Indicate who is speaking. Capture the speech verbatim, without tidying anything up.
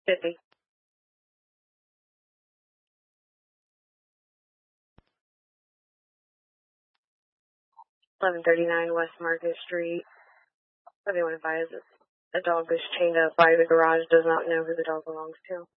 Speaker 1: fifty. eleven thirty-nine West Market Street. Everyone advises a dog is chained up by the garage, does not know who the dog belongs to.